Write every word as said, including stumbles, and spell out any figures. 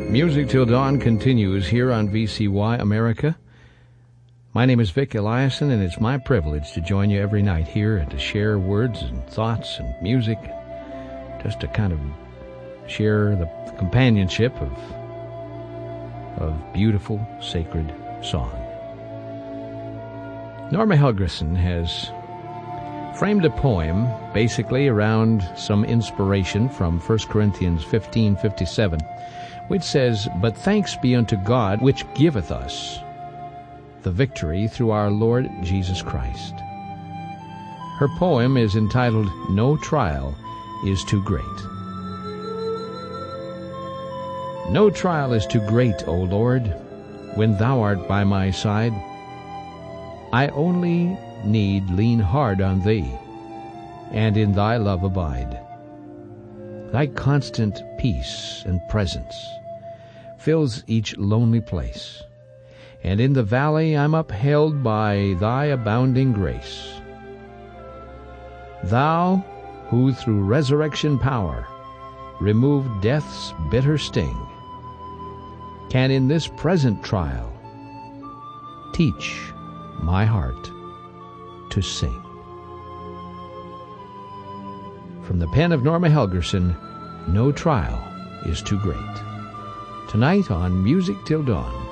Music Till Dawn continues here on V C Y America. My name is Vic Eliason, and it's my privilege to join you every night here and to share words and thoughts and music, just to kind of share the companionship of, of beautiful, sacred song. Norma Helgeson has framed a poem basically around some inspiration from First Corinthians fifteen fifty-seven, which says, "But thanks be unto God, which giveth us the victory through our Lord Jesus Christ." Her poem is entitled, "No Trial is Too Great." No trial is too great, O Lord, when thou art by my side. I only need lean hard on thee, and in thy love abide. Thy constant peace and presence fills each lonely place, and in the valley I'm upheld by thy abounding grace. Thou, who through resurrection power removed death's bitter sting, can in this present trial teach my heart to sing. From the pen of Norma Helgeson, No Trial is Too Great. Tonight on Music Till Dawn.